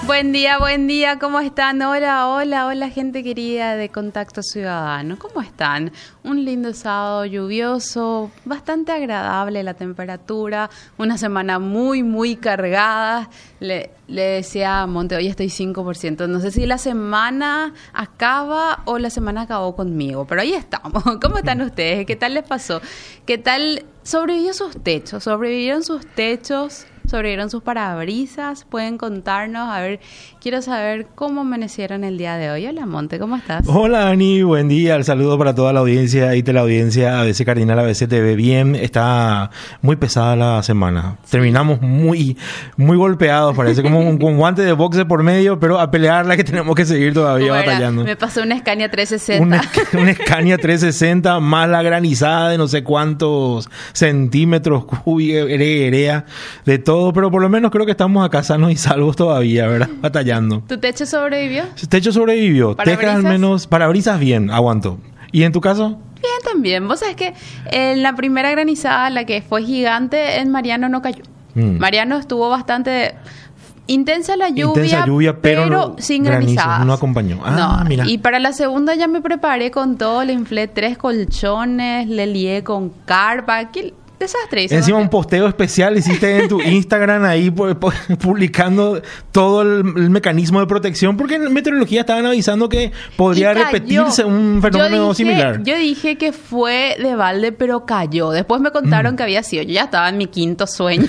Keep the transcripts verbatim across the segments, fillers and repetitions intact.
Buen día, buen día, ¿cómo están? Hola, hola, hola gente querida de Contacto Ciudadano, ¿cómo están? Un lindo sábado lluvioso, bastante agradable la temperatura, una semana muy, muy cargada. Le, le decía a Monte, hoy estoy cinco por ciento, no sé si la semana acaba o la semana acabó conmigo, pero ahí estamos. ¿Cómo están ustedes? ¿Qué tal les pasó? ¿Qué tal sobrevivió sus techos? ¿Sobrevivieron sus techos? ¿Sobrevivieron sus parabrisas? Pueden contarnos, a ver, quiero saber cómo amanecieron el día de hoy. Hola Monte, ¿cómo estás? Hola Dani, buen día, el saludo para toda la audiencia y teleaudiencia A B C Cardinal, A B C T V. Bien, está muy pesada la semana. Terminamos muy, muy golpeados, parece como un, un guante de boxe por medio, pero a pelearla que tenemos que seguir todavía Bueno, batallando. me pasó una Scania trescientos sesenta. Un, un Scania trescientos sesenta más la granizada de no sé cuántos centímetros cúbicos, erea, de todo. Pero por lo menos creo que estamos acá sanos y salvos todavía, ¿verdad? Batallando. ¿Tu techo sobrevivió? Techo sobrevivió. ¿Parabrisas? Tejas al menos. Parabrisas bien, aguantó. ¿Y en tu caso? Bien también. Vos sabés que en la primera granizada, la que fue gigante, en Mariano no cayó. Mm. Mariano estuvo bastante... Intensa la lluvia, Intensa lluvia pero, pero no, sin granizo, granizadas. No acompañó. Ah, no. mira. Y para la segunda ya me preparé con todo. Le inflé tres colchones, le lié con carpa. ¿Qué? Desastre. Encima un posteo especial hiciste en tu Instagram ahí publicando todo el, el mecanismo de protección, porque en meteorología estaban avisando que podría repetirse un fenómeno yo dije, similar. Yo dije que fue de balde, pero cayó. Después me contaron mm. que había sido. Yo ya estaba en mi quinto sueño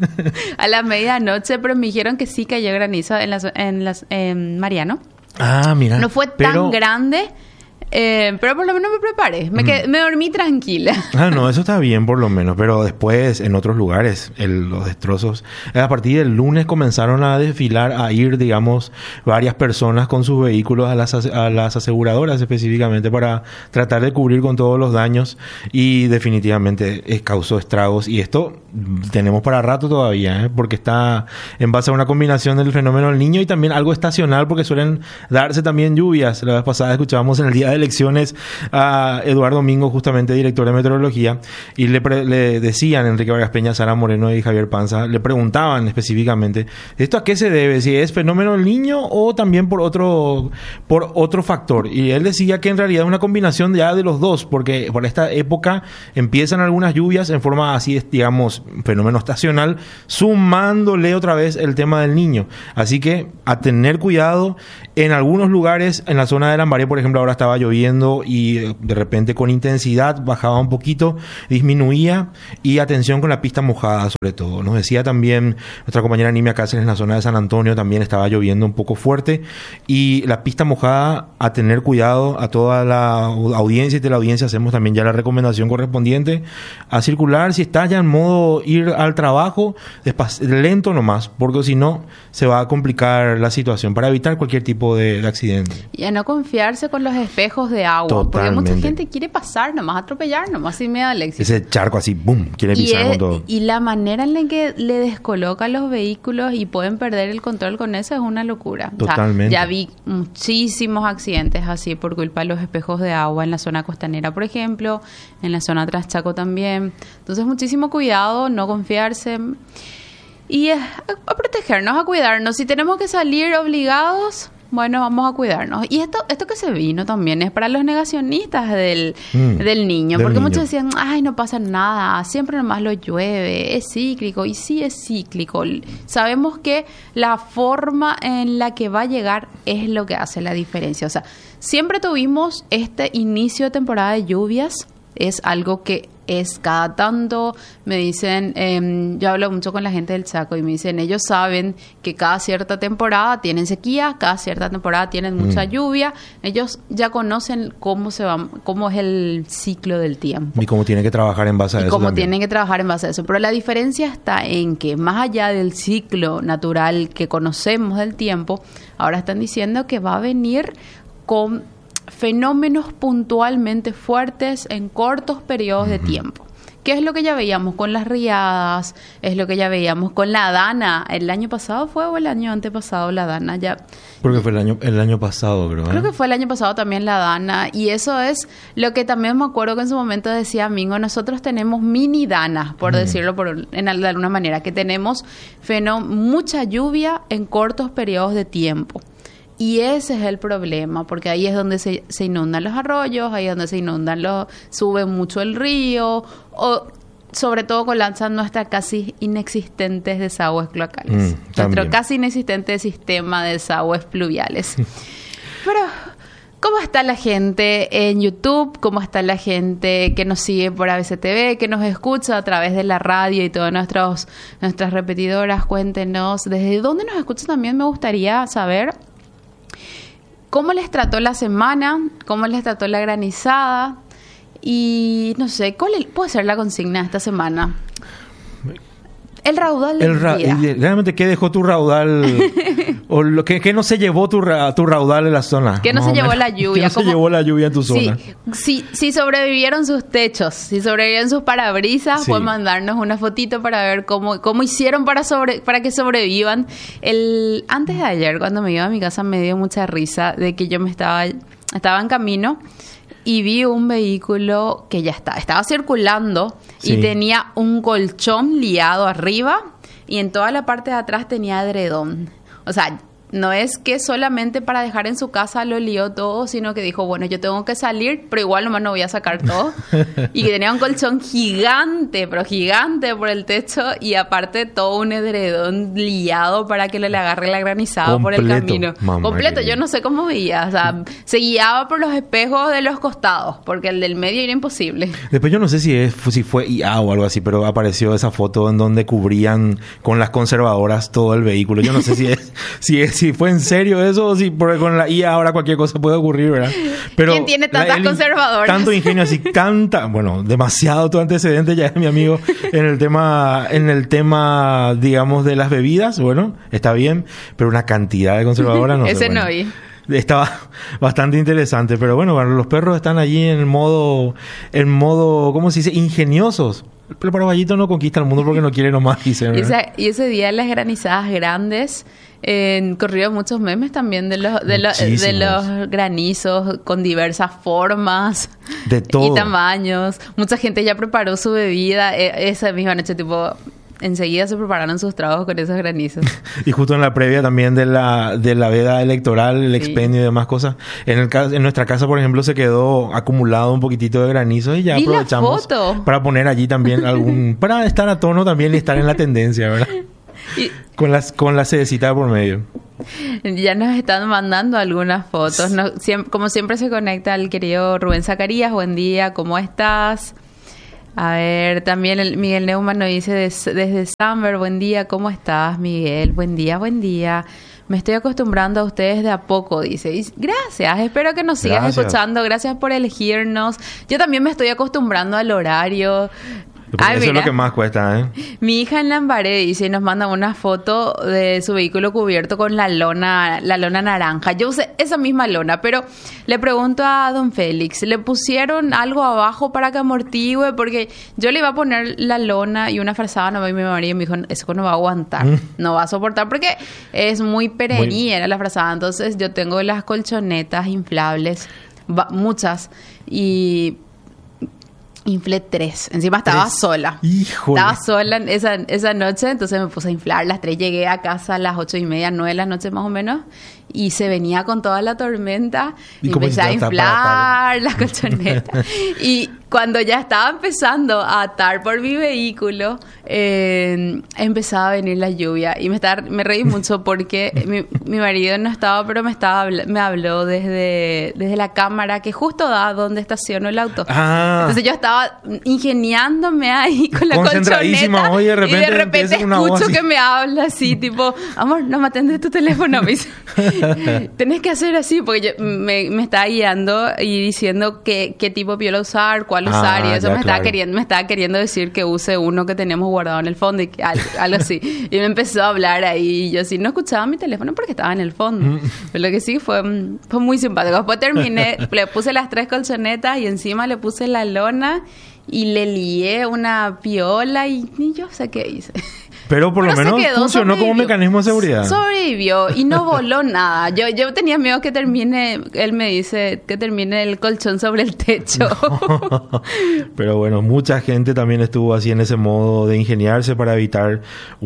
a la medianoche, pero me dijeron que sí cayó granizo en, las, en, las, en Mariano. Ah, mira. No fue pero... tan grande. Eh, pero por lo menos me preparé, me, quedé, mm. me dormí tranquila. Ah, no, eso está bien por lo menos, pero después en otros lugares el, los destrozos, a partir del lunes comenzaron a desfilar, a ir, digamos, varias personas con sus vehículos a las, a las aseguradoras específicamente para tratar de cubrir con todos los daños y definitivamente eh, causó estragos y esto tenemos para rato todavía, ¿eh? Porque está en base a una combinación del fenómeno del Niño y también algo estacional porque suelen darse también lluvias. La vez pasada escuchábamos en el día de elecciones a Eduardo Domingo, justamente director de meteorología, y le, pre- le decían Enrique Vargas Peña, Sara Moreno y Javier Panza, le preguntaban específicamente ¿esto a qué se debe? Si es fenómeno del Niño o también por otro por otro factor, y él decía que en realidad es una combinación ya de los dos, porque por esta época empiezan algunas lluvias en forma así, digamos, fenómeno estacional, sumándole otra vez el tema del Niño, así que a tener cuidado. En algunos lugares, en la zona de Lambaré, por ejemplo, ahora estaba lloviendo y de repente con intensidad bajaba un poquito, disminuía, y atención con la pista mojada sobre todo. Nos decía también nuestra compañera Nimia Cáceres, en la zona de San Antonio también estaba lloviendo un poco fuerte, y la pista mojada, a tener cuidado. A toda la audiencia y teleaudiencia hacemos también ya la recomendación correspondiente a circular, si está ya en modo ir al trabajo, despac- lento nomás, porque si no se va a complicar la situación, para evitar cualquier tipo de, de accidente. Y a no confiarse con los espejos de agua. Totalmente. Porque mucha gente quiere pasar nomás, atropellar nomás sin miedo al éxito. Ese charco así, boom, quiere pisar es, con todo. Y la manera en la que le descolocan los vehículos y pueden perder el control con eso es una locura. Totalmente. O sea, ya vi muchísimos accidentes así por culpa de los espejos de agua en la zona costanera, por ejemplo, en la zona Traschaco también. Entonces, muchísimo cuidado, no confiarse. Y a, a protegernos, a cuidarnos. Si tenemos que salir obligados, bueno, vamos a cuidarnos. Y esto esto que se vino también es para los negacionistas del, mm, del niño. Del porque niño. Muchos decían, ay, no pasa nada, siempre nomás lo llueve, es cíclico. Y sí es cíclico. Sabemos que la forma en la que va a llegar es lo que hace la diferencia. O sea, siempre tuvimos este inicio de temporada de lluvias. Es algo que es cada tanto, me dicen, eh, yo hablo mucho con la gente del Chaco y me dicen, ellos saben que cada cierta temporada tienen sequía, cada cierta temporada tienen mucha mm. lluvia, ellos ya conocen cómo se va, cómo es el ciclo del tiempo. Y cómo tienen que trabajar en base a y eso. Y cómo también. tienen que trabajar en base a eso. Pero la diferencia está en que más allá del ciclo natural que conocemos del tiempo, ahora están diciendo que va a venir con fenómenos puntualmente fuertes en cortos periodos mm-hmm. de tiempo, que es lo que ya veíamos con las riadas, es lo que ya veíamos con la Dana. ¿El año pasado fue o el año antepasado la Dana? Ya... Porque fue el año, el año pasado, creo. ¿eh? Creo que fue el año pasado también la Dana. Y eso es lo que también me acuerdo que en su momento decía Mingo. Nosotros tenemos mini Dana, por mm. decirlo por, en, de alguna manera, que tenemos fenó- mucha lluvia en cortos periodos de tiempo. Y ese es el problema, porque ahí es donde se, se inundan los arroyos, ahí es donde se inundan los... sube mucho el río, o... sobre todo colapsan nuestras casi inexistentes desagües cloacales. Mm, Nuestro casi inexistente sistema de desagües pluviales. Pero, ¿cómo está la gente en YouTube? ¿Cómo está la gente que nos sigue por A B C T V, que nos escucha a través de la radio y todas nuestros, nuestras repetidoras? Cuéntenos, ¿desde dónde nos escuchan? También me gustaría saber cómo les trató la semana, cómo les trató la granizada. Y no sé, ¿cuál puede ser la consigna esta semana? El raudal del el ra- día. ¿Realmente qué dejó tu raudal? ¿O lo que, qué no se llevó tu, ra- tu raudal en la zona? ¿Qué no se llevó la lluvia? ¿Qué no se llevó la lluvia en tu zona? Sí, si, si sobrevivieron sus techos, si sobrevivieron sus parabrisas, sí. pueden mandarnos una fotito para ver cómo, cómo hicieron para sobre, para que sobrevivan. El, antes de ayer, cuando me iba a mi casa, me dio mucha risa de que yo me estaba, estaba en camino y vi un vehículo que ya está, estaba circulando sí. y tenía un colchón liado arriba y en toda la parte de atrás tenía edredón. O sea, no es que solamente para dejar en su casa lo lió todo, sino que dijo, bueno, yo tengo que salir, pero igual nomás no voy a sacar todo. Y que tenía un colchón gigante, pero gigante por el techo y aparte todo un edredón liado para que le agarre la granizada completo, por el camino. Mamá completo, yo no sé cómo veía. O sea, se guiaba por los espejos de los costados, porque el del medio era imposible. Después yo no sé si, es, si fue I A o algo así, pero apareció esa foto en donde cubrían con las conservadoras todo el vehículo. Yo no sé si es... si es si fue en serio eso o si por, con la I A ahora cualquier cosa puede ocurrir, ¿verdad? Pero ¿quién tiene tantas la, el, conservadoras? Tanto ingenio así, tanta... Bueno, demasiado tu antecedente ya es mi amigo en el tema, en el tema, digamos, de las bebidas. Bueno, está bien, pero una cantidad de conservadoras no sé. Ese bueno. no vi. Estaba bastante interesante, pero bueno, bueno, los perros están allí en modo, en modo, ¿cómo se dice? Ingeniosos. El paraguayito no conquista el mundo porque no quiere nomás, dicen, y, esa, y ese día las granizadas grandes, eh, corrieron muchos memes también de los, de, lo, de los granizos con diversas formas de todo. Y tamaños. Mucha gente ya preparó su bebida eh, esa misma noche, tipo... Enseguida se prepararon sus tragos con esos granizos. Y justo en la previa también de la de la veda electoral, el sí. expendio y demás cosas. En el en nuestra casa, por ejemplo, se quedó acumulado un poquitito de granizo y ya ¿Y aprovechamos para poner allí también algún... para estar a tono también y estar en la tendencia, ¿verdad? Y... Con las con la sedecita por medio. Ya nos están mandando algunas fotos. No, siempre, como siempre se conecta el querido Rubén Zacarías. Buen día, ¿cómo estás? A ver, también el Miguel Neumann nos dice des, desde Samber, buen día, ¿cómo estás, Miguel? Buen día, buen día. Me estoy acostumbrando a ustedes de a poco, dice. Y gracias, espero que nos sigas gracias. escuchando. Gracias por elegirnos. Yo también me estoy acostumbrando al horario. Ay, eso mira, es lo que más cuesta, ¿eh? Mi hija en Lambaré dice y nos manda una foto de su vehículo cubierto con la lona, la lona naranja. Yo usé esa misma lona, pero le pregunto a don Félix, ¿le pusieron algo abajo para que amortigüe? Porque yo le iba a poner la lona y una frazada, no, y mi marido me dijo, eso no va a aguantar, mm. no va a soportar porque es muy perenniera muy... la frazada. Entonces yo tengo las colchonetas inflables, va, muchas, y... inflé tres. Encima estaba ¿Tres? sola. Híjole. Estaba sola esa, esa noche, entonces me puse a inflar las tres. Llegué a casa a las ocho y media, nueve de la noche más o menos, y se venía con toda la tormenta. Y, y empecé a inflar las colchonetas. Y cuando ya estaba empezando a atar por mi vehículo, eh, empezaba a venir la lluvia. Y me, estaba, me reí mucho porque mi, mi marido no estaba, pero me estaba me habló desde, desde la cámara que justo da donde estaciono el auto. Ah. Entonces yo estaba ingeniándome ahí con la colchoneta. Hoy de repente y de repente escucho que me habla así, tipo, amor, no me atendes tu teléfono. Me dice, tenés que hacer así, porque yo, me, me estaba guiando y diciendo qué, qué tipo de piola usar, cuál usar, ah, y eso ya, me, estaba claro. queriendo, me estaba queriendo decir que use uno que tenemos guardado en el fondo y que, algo, algo así. Y me empezó a hablar ahí y yo sí no escuchaba mi teléfono porque estaba en el fondo. Pero lo que sí fue, fue muy simpático. Después terminé, le puse las tres colchonetas y encima le puse la lona y le lié una piola y ni yo sé qué hice. Pero por Pero lo menos quedó, funcionó como sobrevivió. mecanismo de seguridad. Sobrevivió y no voló nada. Yo, yo tenía miedo que termine, él me dice, que termine el colchón sobre el techo. No. Pero bueno, mucha gente también estuvo así en ese modo de ingeniarse para evitar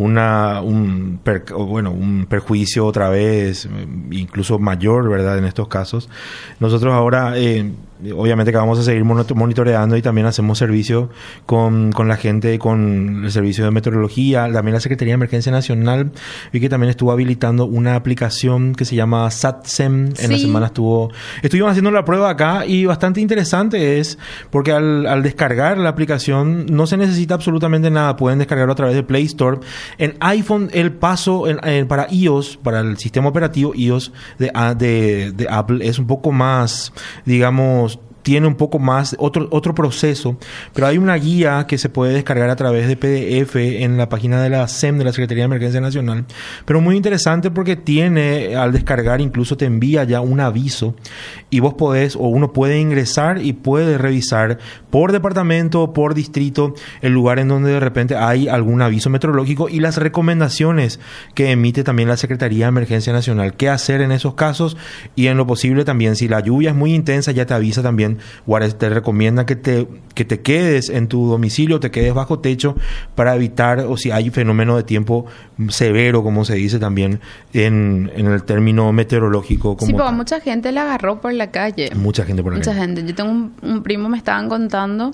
una un per, bueno, un perjuicio otra vez, incluso mayor, ¿verdad? En estos casos. Nosotros ahora... Eh, obviamente que vamos a seguir monitoreando y también hacemos servicio con, con la gente, con el servicio de meteorología, también la Secretaría de Emergencia Nacional. Vi que también estuvo habilitando una aplicación que se llama SatSem. En sí. La semana estuvo estuvimos haciendo la prueba acá y bastante interesante es porque al, al descargar la aplicación no se necesita absolutamente nada, pueden descargarlo a través de Play Store. En iPhone el paso en, en, para iOS, para el sistema operativo iOS de, de, de Apple es un poco más, digamos, tiene un poco más, otro otro proceso, pero hay una guía que se puede descargar a través de P D F en la página de la S E M, de la Secretaría de Emergencia Nacional, pero muy interesante porque tiene, al descargar incluso te envía ya un aviso y vos podés, o uno puede ingresar y puede revisar por departamento, por distrito, el lugar en donde de repente hay algún aviso meteorológico y las recomendaciones que emite también la Secretaría de Emergencia Nacional, qué hacer en esos casos y en lo posible también, si la lluvia es muy intensa ya te avisa también. Juárez te recomienda que te, que te quedes en tu domicilio, te quedes bajo techo para evitar, o si hay fenómeno de tiempo severo, como se dice también en, en el término meteorológico. Como sí, porque mucha gente la agarró por la calle. Mucha gente por la mucha calle. Mucha gente. Yo tengo un, un primo, me estaban contando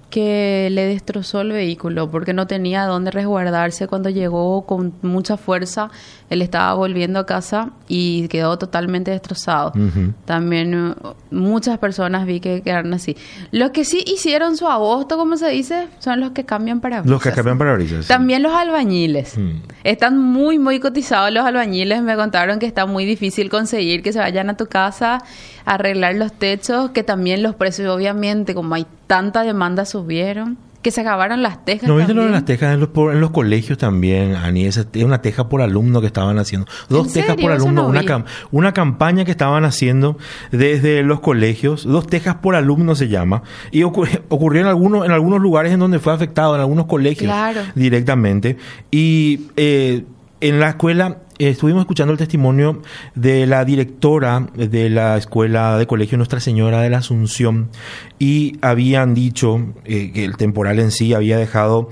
que le destrozó el vehículo porque no tenía dónde resguardarse cuando llegó con mucha fuerza. Él estaba volviendo a casa y quedó totalmente destrozado. Uh-huh. También uh, muchas personas vi que quedaron así. Los que sí hicieron su agosto, como se dice, son los que cambian parabrisas. Los que cambian parabrisas. También sí. Los albañiles. Uh-huh. Están muy, muy cotizados los albañiles. Me contaron que está muy difícil conseguir que se vayan a tu casa a arreglar los techos, que también los precios, obviamente, como hay tanta demanda, subieron. Que se acabaron las tejas. ¿No viste lo de las tejas en los, por, en los colegios también, Ani? Esa, es una teja por alumno que estaban haciendo. Dos tejas por alumno. No una, cam, una campaña que estaban haciendo desde los colegios. Dos tejas por alumno se llama. Y ocurrió, ocurrió en, algunos, en algunos lugares en donde fue afectado, en algunos colegios. Claro. Directamente. Y eh, en la escuela... Estuvimos escuchando el testimonio de la directora de la escuela de colegio Nuestra Señora de la Asunción y habían dicho eh, que el temporal en sí había dejado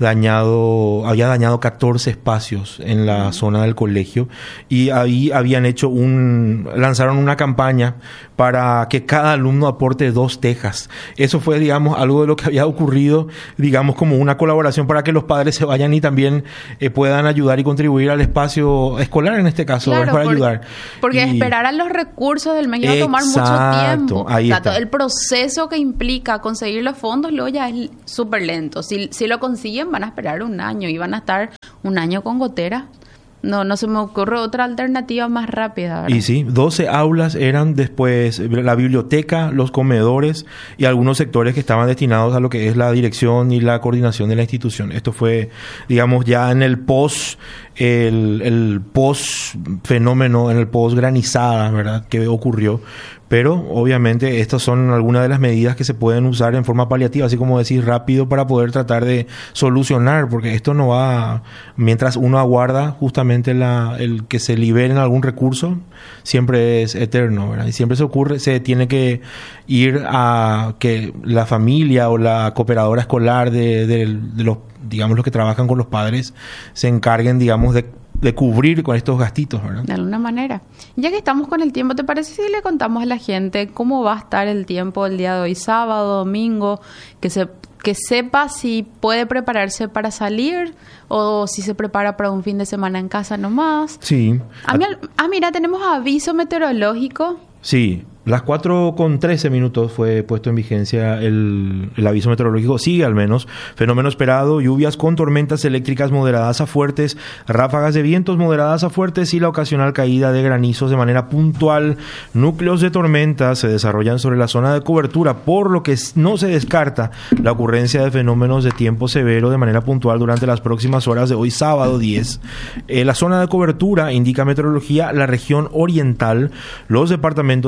dañado, había dañado catorce espacios en la zona del colegio y ahí habían hecho un, lanzaron una campaña para que cada alumno aporte dos tejas. Eso fue, digamos, algo de lo que había ocurrido, digamos, como una colaboración para que los padres se vayan y también eh, puedan ayudar y contribuir al espacio escolar en este caso, claro, para por, ayudar. Porque y... esperar a los recursos del medio va a tomar mucho tiempo. Ahí está. El proceso que implica conseguir los fondos luego ya es súper lento. Si, si lo consiguen van a esperar un año y van a estar un año con gotera. No, no se me ocurre otra alternativa más rápida, ¿verdad? Y sí, doce aulas eran después la biblioteca, los comedores y algunos sectores que estaban destinados a lo que es la dirección y la coordinación de la institución. Esto fue, digamos, ya en el post, el, el post fenómeno, en el post granizada, ¿verdad?, que ocurrió. Pero obviamente estas son algunas de las medidas que se pueden usar en forma paliativa, así como decir rápido, para poder tratar de solucionar, porque esto no va, mientras uno aguarda justamente la, el que se liberen algún recurso, siempre es eterno, ¿verdad? Y siempre se ocurre, se tiene que ir a que la familia o la cooperadora escolar de, de, de los, digamos, los que trabajan con los padres, se encarguen, digamos, de de cubrir con estos gastitos, ¿verdad? De alguna manera. Ya que estamos con el tiempo, ¿te parece si le contamos a la gente cómo va a estar el tiempo el día de hoy, sábado, domingo, que se que sepa si puede prepararse para salir o si se prepara para un fin de semana en casa nomás? Sí. Ah, mira, ah, mira tenemos aviso meteorológico. Sí. Las cuatro con trece minutos fue puesto en vigencia el, el aviso meteorológico. Sigue al menos. Fenómeno esperado, lluvias con tormentas eléctricas moderadas a fuertes, ráfagas de vientos moderadas a fuertes y la ocasional caída de granizos de manera puntual. Núcleos de tormentas se desarrollan sobre la zona de cobertura, por lo que no se descarta la ocurrencia de fenómenos de tiempo severo de manera puntual durante las próximas horas de hoy, sábado diez. Eh, la zona de cobertura indica meteorología la región oriental, los departamentos afectados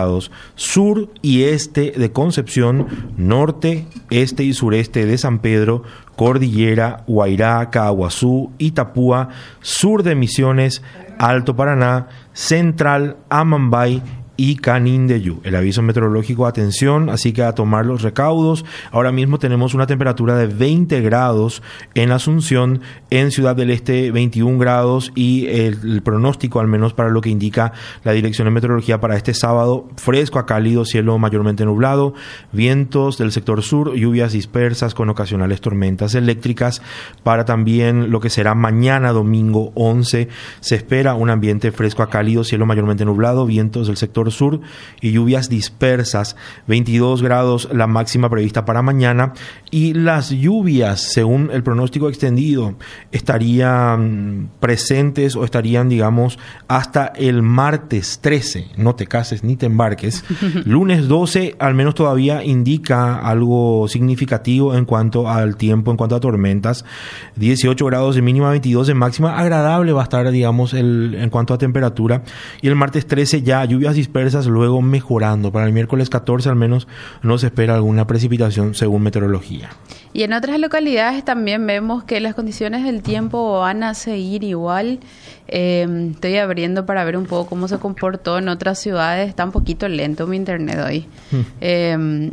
grados, sur y este de Concepción, norte, este y sureste de San Pedro, Cordillera, Guairá, Caaguazú, Itapúa, sur de Misiones, Alto Paraná, Central, Amambay y Canindeyú. El aviso meteorológico, atención, así que a tomar los recaudos. Ahora mismo tenemos una temperatura de veinte grados en Asunción, en Ciudad del Este veintiún grados y el, el pronóstico, al menos para lo que indica la Dirección de Meteorología para este sábado, fresco a cálido, cielo mayormente nublado, vientos del sector sur, lluvias dispersas con ocasionales tormentas eléctricas. Para también lo que será mañana domingo once, se espera un ambiente fresco a cálido, cielo mayormente nublado, vientos del sector sur y lluvias dispersas, veintidós grados la máxima prevista para mañana, y las lluvias, según el pronóstico extendido, estarían presentes o estarían, digamos, hasta el martes trece, no te cases ni te embarques. Lunes doce, al menos todavía indica algo significativo en cuanto al tiempo, en cuanto a tormentas, dieciocho grados de mínima, veintidós de máxima, agradable va a estar, digamos, el, en cuanto a temperatura, y el martes trece ya lluvias dispersas, luego mejorando. Para el miércoles catorce al menos no se espera alguna precipitación según meteorología. Y en otras localidades también vemos que las condiciones del tiempo van a seguir igual. Eh, estoy abriendo para ver un poco cómo se comportó en otras ciudades. Está un poquito lento mi internet hoy. Hmm. Eh,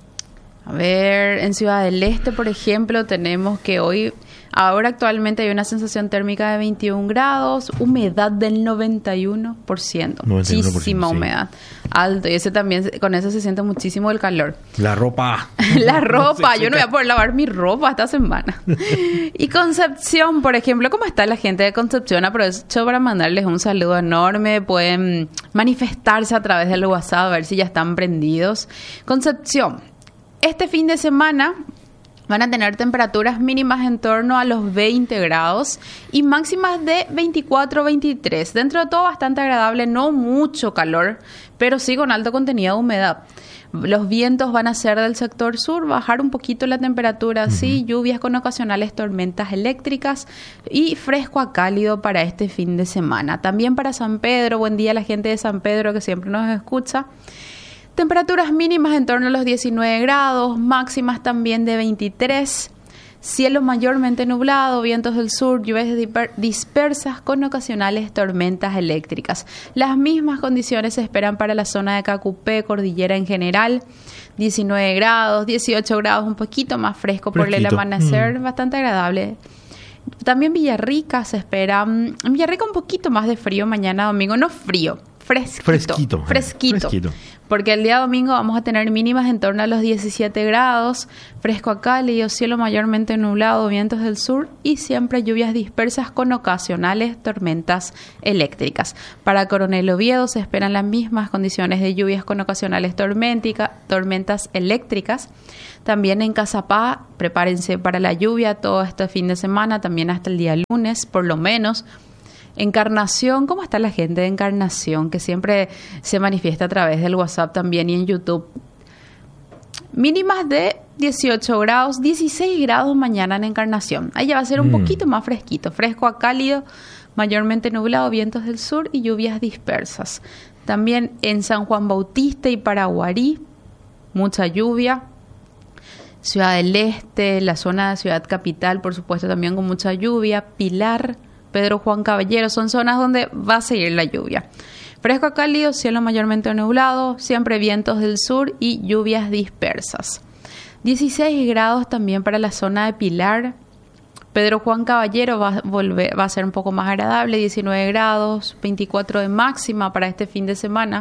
a ver, en Ciudad del Este, por ejemplo, tenemos que hoy... Ahora actualmente hay una sensación térmica de veintiún grados, humedad del noventa y uno por ciento. noventa y uno por ciento, muchísima sí. Humedad. Alto. Y ese también, con eso se siente muchísimo el calor. La ropa. La ropa. Yo no voy a poder lavar mi ropa esta semana. Y Concepción, por ejemplo, ¿cómo está la gente de Concepción? Aprovecho para mandarles un saludo enorme. Pueden manifestarse a través del WhatsApp, a ver si ya están prendidos. Concepción, este fin de semana... van a tener temperaturas mínimas en torno a los veinte grados y máximas de veinticuatro a veintitrés. Dentro de todo bastante agradable, no mucho calor, pero sí con alto contenido de humedad. Los vientos van a ser del sector sur, bajar un poquito la temperatura, uh-huh. sí, lluvias con ocasionales tormentas eléctricas y fresco a cálido para este fin de semana. También para San Pedro, buen día a la gente de San Pedro que siempre nos escucha. Temperaturas mínimas en torno a los diecinueve grados, máximas también de veintitrés. Cielo mayormente nublado, vientos del sur, lluvias dispersas con ocasionales tormentas eléctricas. Las mismas condiciones se esperan para la zona de Cacupé, Cordillera en general. diecinueve grados, dieciocho grados, un poquito más fresco por Fresquito. El amanecer, mm. bastante agradable. También Villarrica se espera. En Villarrica un poquito más de frío mañana domingo, no frío. Fresquito, fresquito, fresquito, fresquito, porque el día domingo vamos a tener mínimas en torno a los diecisiete grados, fresco a cálido, cielo mayormente nublado, vientos del sur y siempre lluvias dispersas con ocasionales tormentas eléctricas. Para Coronel Oviedo se esperan las mismas condiciones de lluvias con ocasionales tormentica, tormentas eléctricas. También en Cazapá, prepárense para la lluvia todo este fin de semana, también hasta el día lunes, por lo menos. Encarnación, ¿cómo está la gente de Encarnación? Que siempre se manifiesta a través del WhatsApp también y en YouTube. Mínimas de dieciocho grados, dieciséis grados mañana en Encarnación. Ahí ya va a ser un mm. poquito más fresquito, fresco a cálido, mayormente nublado, vientos del sur y lluvias dispersas. También en San Juan Bautista y Paraguarí, mucha lluvia. Ciudad del Este, la zona de Ciudad Capital, por supuesto, también con mucha lluvia. Pilar, Pedro Juan Caballero, son zonas donde va a seguir la lluvia. Fresco a cálido, cielo mayormente nublado, siempre vientos del sur y lluvias dispersas. dieciséis grados también para la zona de Pilar. Pedro Juan Caballero va a, volver, va a ser un poco más agradable, diecinueve grados, veinticuatro de máxima para este fin de semana.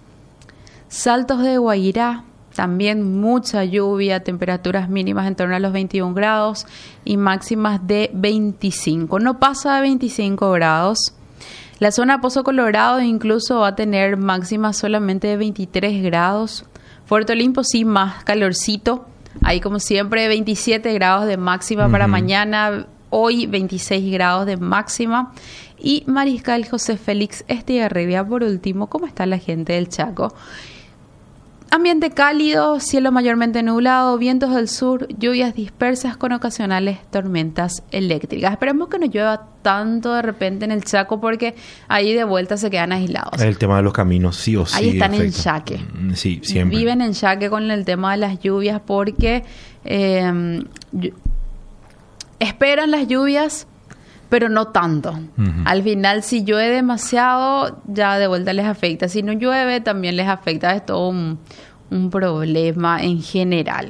Saltos de Guairá, también mucha lluvia, temperaturas mínimas en torno a los veintiún grados y máximas de veinticinco. No pasa de veinticinco grados. La zona Pozo Colorado incluso va a tener máximas solamente de veintitrés grados. Puerto Olimpo sí, más calorcito. Ahí como siempre veintisiete grados de máxima uh-huh. para mañana. Hoy veintiséis grados de máxima. Y Mariscal José Félix Estigarribia, por último, ¿cómo está la gente del Chaco? ambiente cálido, cielo mayormente nublado, vientos del sur, lluvias dispersas con ocasionales tormentas eléctricas. Esperemos que no llueva tanto de repente en el Chaco porque ahí de vuelta se quedan aislados. El tema de los caminos sí o sí. Ahí están afecta. en jaque. Sí, siempre. Viven en jaque con el tema de las lluvias porque eh, esperan las lluvias, pero no tanto. Uh-huh. Al final, si llueve demasiado, ya de vuelta les afecta. Si no llueve, también les afecta. Es todo un, un problema en general.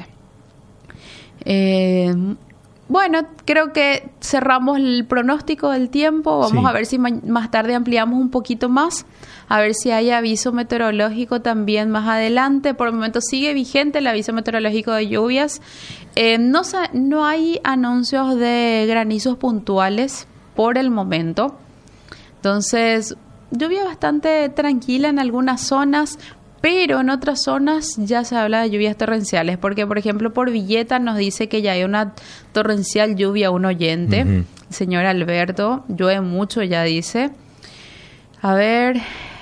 Eh, bueno, creo que cerramos el pronóstico del tiempo. Vamos sí. a ver si ma- más tarde ampliamos un poquito más. A ver si hay aviso meteorológico también más adelante. Por el momento sigue vigente el aviso meteorológico de lluvias. Eh, no, sa- no hay anuncios de granizos puntuales por el momento. Entonces, lluvia bastante tranquila en algunas zonas, pero en otras zonas ya se habla de lluvias torrenciales. Porque, por ejemplo, por Villeta nos dice que ya hay una torrencial lluvia, un oyente. Uh-huh. El señor Alberto, llueve mucho, ya dice. A ver...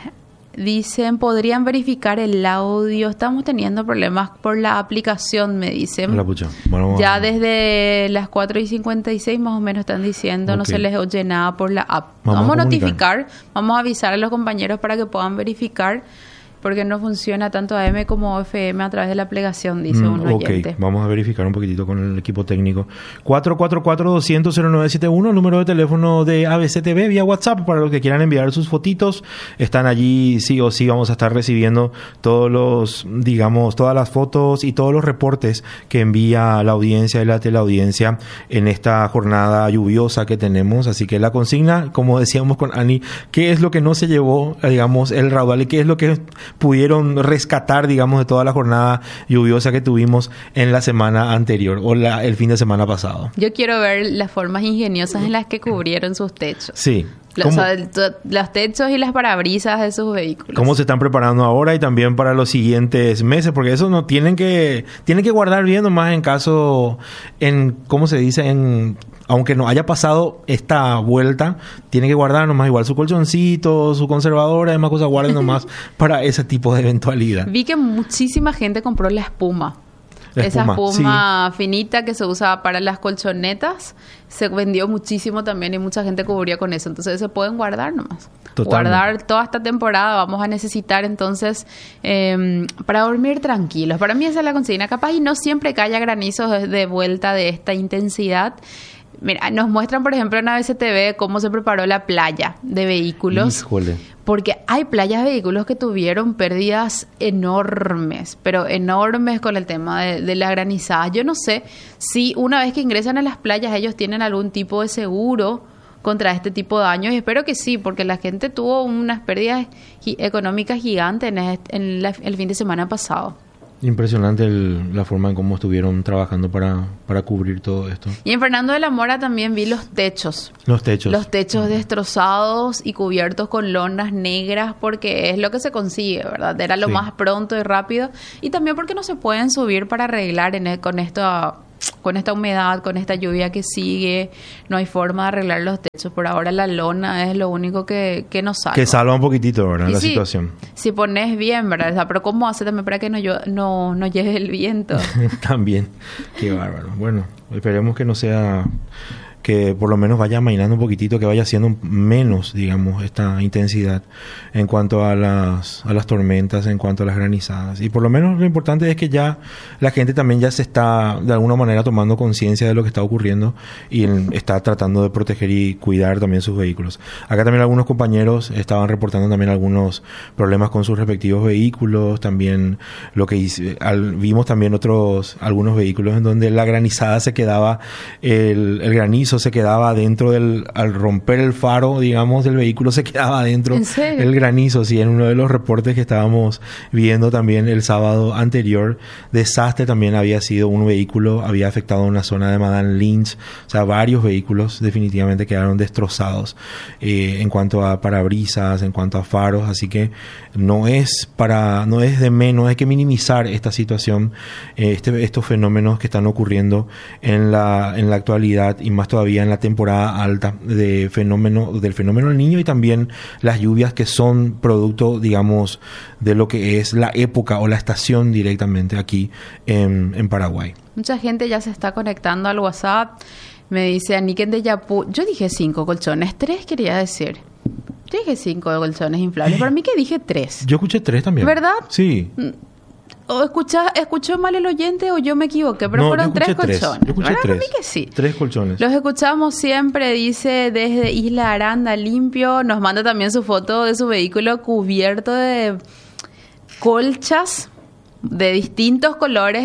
Dicen, podrían verificar el audio. Estamos teniendo problemas por la aplicación, me dicen. La pucha. Bueno, ya desde las cuatro y cincuenta y seis más o menos están diciendo, okay. No se les oye nada por la app. Vamos, vamos a notificar, vamos a avisar a los compañeros para que puedan verificar, porque no funciona tanto A M como F M a través de la aplicación, dice mm, un oyente. Ok, vamos a verificar un poquitito con el equipo técnico. cuatro cuatro cuatro, dos cero cero, cero nueve siete uno, el número de teléfono de A B C T V vía WhatsApp para los que quieran enviar sus fotitos. Están allí, sí o sí, vamos a estar recibiendo todos los, digamos, todas las fotos y todos los reportes que envía la audiencia y la teleaudiencia en esta jornada lluviosa que tenemos. Así que la consigna, como decíamos con Ani, ¿qué es lo que no se llevó, digamos, el raudal y qué es lo que pudieron rescatar, digamos, de toda la jornada lluviosa que tuvimos en la semana anterior o la, el fin de semana pasado? Yo quiero ver las formas ingeniosas en las que cubrieron sus techos. Sí. Los, o sea, el, los techos y las parabrisas de sus vehículos. ¿Cómo se están preparando ahora y también para los siguientes meses? Porque eso no tienen que tienen que guardar bien nomás en caso, en ¿cómo se dice? En aunque no haya pasado esta vuelta, tienen que guardar nomás igual su colchoncito, su conservadora, demás cosas, guarden nomás para ese tipo de eventualidad. Vi que muchísima gente compró la espuma. La espuma, esa espuma sí. finita que se usa para las colchonetas se vendió muchísimo también y mucha gente cubrió con eso. Entonces se pueden guardar nomás. Totalmente. Guardar toda esta temporada vamos a necesitar entonces eh, para dormir tranquilos. Para mí esa es la consigna. Capaz y no siempre que haya granizos de vuelta de esta intensidad. Mira, nos muestran, por ejemplo, en A B C T V cómo se preparó la playa de vehículos. Híjole. Porque hay playas de vehículos que tuvieron pérdidas enormes, pero enormes con el tema de, de las granizadas. Yo no sé si una vez que ingresan a las playas ellos tienen algún tipo de seguro contra este tipo de daños. Y espero que sí, porque la gente tuvo unas pérdidas gi- económicas gigantes en, este, en la, el fin de semana pasado. Impresionante el, la forma en cómo estuvieron trabajando para, para cubrir todo esto. Y en Fernando de la Mora también vi los techos. Los techos. Los techos destrozados y cubiertos con lonas negras porque es lo que se consigue, ¿verdad? Era lo sí. más pronto y rápido. Y también porque no se pueden subir para arreglar en el, con esta... con esta humedad, con esta lluvia que sigue, no hay forma de arreglar los techos. Por ahora la lona es lo único que, que nos salva. Que salva un poquitito, ¿verdad? Y la sí, situación. Si pones bien, ¿verdad? O sea, pero ¿cómo hace también para que no, no, no lleve el viento? También. Qué bárbaro. Bueno, esperemos que no sea... que por lo menos vaya amainando un poquitito, que vaya siendo menos, digamos, esta intensidad en cuanto a las a las tormentas, en cuanto a las granizadas. Y por lo menos lo importante es que ya la gente también ya se está de alguna manera tomando conciencia de lo que está ocurriendo y en, está tratando de proteger y cuidar también sus vehículos. Acá también algunos compañeros estaban reportando también algunos problemas con sus respectivos vehículos, también lo que hice, al, vimos también otros algunos vehículos en donde la granizada se quedaba, el, el granizo se quedaba dentro del, al romper el faro, digamos, del vehículo se quedaba dentro el granizo, sí, en uno de los reportes que estábamos viendo también el sábado anterior. Desastre también había sido un vehículo, había afectado una zona de Madame Lynch, o sea, varios vehículos definitivamente quedaron destrozados eh, en cuanto a parabrisas, en cuanto a faros, así que no es para, no es de menos, hay que minimizar esta situación, eh, este, estos fenómenos que están ocurriendo en la, en la actualidad y más todavía todavía en la temporada alta de fenómeno, del fenómeno del Niño, y también las lluvias que son producto, digamos, de lo que es la época o la estación directamente aquí en, en Paraguay. Mucha gente ya se está conectando al WhatsApp. Me dice Aniken de Yapú. Yo dije cinco colchones, tres quería decir. Yo dije cinco colchones inflables. Para mí que dije tres. Yo escuché tres también. ¿Verdad? Sí. O escucha, escuchó mal el oyente o yo me equivoqué, pero no, fueron tres tres. colchones. Yo escuché ¿verdad? tres. Para mí que sí. Tres colchones. Los escuchamos siempre, dice desde Isla Aranda, limpio. Nos manda también su foto de su vehículo cubierto de colchas de distintos colores.